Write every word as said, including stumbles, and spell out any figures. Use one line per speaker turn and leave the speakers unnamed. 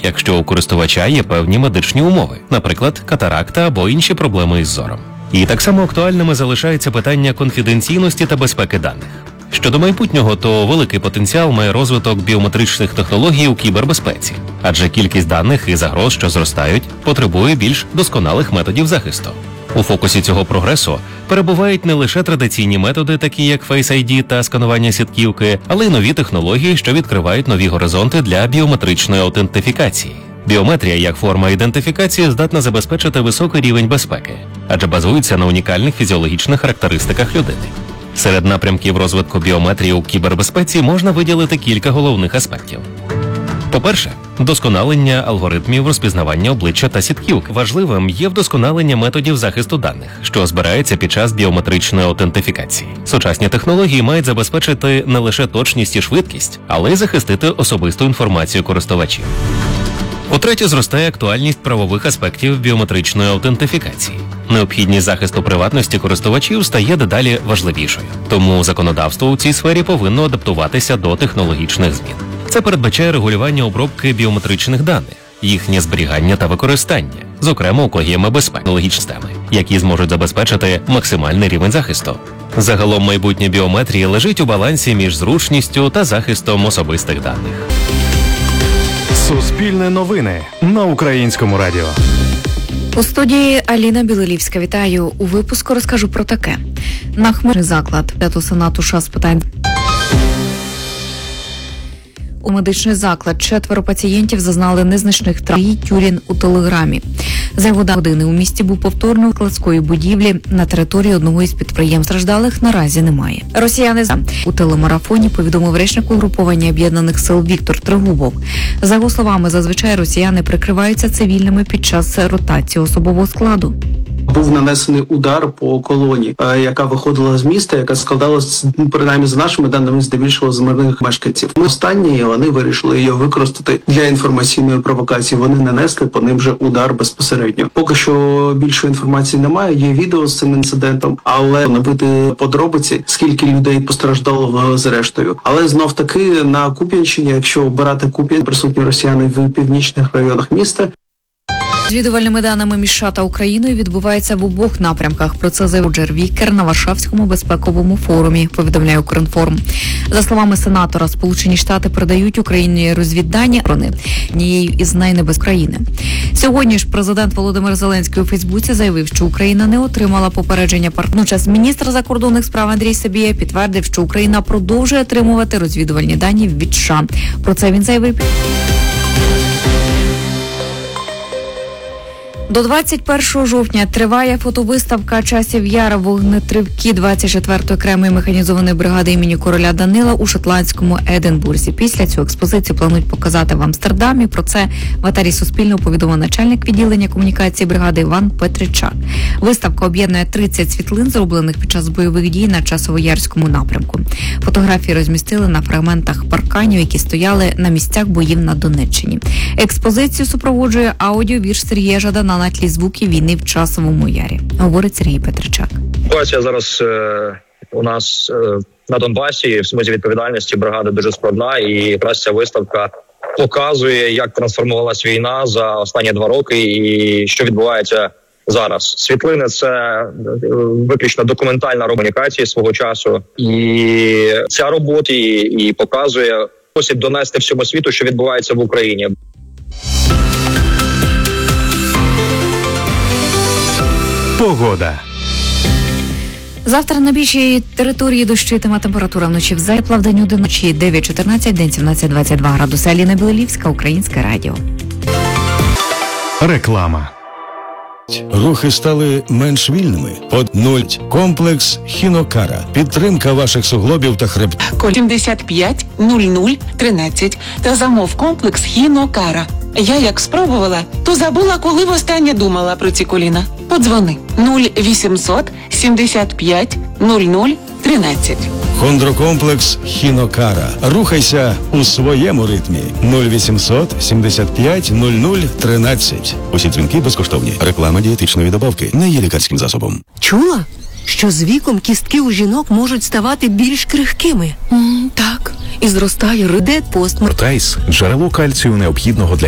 якщо у користувача є певні медичні умови, наприклад, катаракта або інші проблеми із зором. І так само актуальними залишається питання конфіденційності та безпеки даних. Щодо майбутнього, то великий потенціал має розвиток біометричних технологій у кібербезпеці, адже кількість даних і загроз, що зростають, потребує більш досконалих методів захисту. У фокусі цього прогресу перебувають не лише традиційні методи, такі як Face ай ді та сканування сітківки, але й нові технології, що відкривають нові горизонти для біометричної аутентифікації. Біометрія як форма ідентифікації здатна забезпечити високий рівень безпеки, адже базується на унікальних фізіологічних характеристиках людини. Серед напрямків розвитку біометрії у кібербезпеці можна виділити кілька головних аспектів. По-перше, вдосконалення алгоритмів розпізнавання обличчя та сітківки. Важливим є вдосконалення методів захисту даних, що збирається під час біометричної аутентифікації. Сучасні технології мають забезпечити не лише точність і швидкість, але й захистити особисту інформацію користувачів. По-третє, зростає актуальність правових аспектів біометричної аутентифікації. Необхідність захисту приватності користувачів стає дедалі важливішою. Тому законодавство у цій сфері повинно адаптуватися до технологічних змін. Це передбачає регулювання обробки біометричних даних, їхнє зберігання та використання, зокрема округами безпеки, технологічні системи, які зможуть забезпечити максимальний рівень захисту. Загалом майбутнє біометрії лежить у балансі між зручністю та захистом особистих даних.
Суспільне новини на Українському радіо.
У студії Аліна Білолівська. Вітаю. У випуску розкажу про таке. На Хмельницький заклад Комітету Сенату США з питань. У медичний заклад четверо пацієнтів зазнали незначних травм. Тюрін у телеграмі. За його години у місті був повторно складської будівлі на території одного із підприємств. Страждалих наразі немає. Росіяни у телемарафоні повідомив речник угруповання Об'єднаних сил Віктор Трегубов. За його словами, зазвичай росіяни прикриваються цивільними під час ротації особового складу.
Був нанесений удар по колоні, яка виходила з міста, яка складалась, принаймні за нашими даними, здебільшого з мирних мешканців. Ми останні вони вирішили її використати для інформаційної провокації. Вони нанесли по ним вже удар безпосередньо. Поки що більшої інформації немає, є відео з цим інцидентом, але набити подробиці, скільки людей постраждало зрештою. Але знов таки на Куп'янщині, якщо обирати Куп'ян, присутні росіяни в північних районах міста.
Розвідувальними даними між США та Україною відбувається в обох напрямках. Про це заявив Роджер Вікер на Варшавському безпековому форумі, повідомляє Укрінформ. За словами сенатора, Сполучені Штати передають Україні розвіддані однією із найнебезпечніших країн. Сьогодні ж президент Володимир Зеленський у Фейсбуці заявив, що Україна не отримала попередження партнерів. Водночас міністр закордонних справ Андрій Сабія підтвердив, що Україна продовжує отримувати розвідувальні дані від США. Про це він заявив. До двадцять першого жовтня триває фотовиставка «Часів Яр» вогнетривки двадцять четвертої окремої механізованої бригади імені короля Данила у шотландському Единбурзі. Після цю експозицію планують показати в Амстердамі. Про це в етері Суспільного повідомив начальник відділення комунікації бригади Іван Петричак. Виставка об'єднує тридцять світлин, зроблених під час бойових дій на Часово-Ярському напрямку. Фотографії розмістили на фрагментах парканів, які стояли на місцях боїв на Донеччині. Експозицію супроводжує аудіовірш Сергія Жадана на тлі звуків війни в Часовому Ярі, говорить Сергій Петричак.
Ситуація зараз е, у нас е, на Донбасі в смузі відповідальності бригади дуже складна, і якраз ця виставка показує, як трансформувалась війна за останні два роки і що відбувається зараз. Світлини – це виключно документальна комунікація свого часу, і ця робота і, і показує спосіб донести всьому світу, що відбувається в Україні.
Погода.
Завтра на більшій території дощитиме, температура вночі в день один, ночі дев'ять чотирнадцять, день сімнадцять двадцять два градуси. Аліна Білолівська, Українське радіо.
Реклама.
Рухи стали менш вільними. От нуль. Комплекс Хінокара. Підтримка ваших суглобів та хребт.
сімдесят п'ять нуль нуль тринадцять та замов комплекс Хінокара. Я як спробувала, то забула, коли востаннє думала про ці коліна. Подзвони нуль вісімсот сімдесят п'ять нуль нуль тринадцять.
Хондрокомплекс Хінокара. Рухайся у своєму ритмі. нуль вісімсот сімдесят п'ять нуль нуль тринадцять. Усі дзвінки безкоштовні. Реклама дієтичної добавки не є лікарським засобом.
Чула, що з віком кістки у жінок можуть ставати більш крихкими? Mm, так. І зростає ридет постмор.
Тайс – джерело кальцію, необхідного для